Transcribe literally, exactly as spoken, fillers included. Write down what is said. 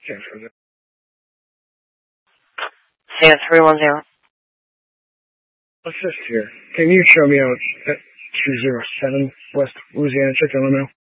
Transfer. San three one zero. Assist here. Can you show me out at two zero seven West Louisiana Check Illinois?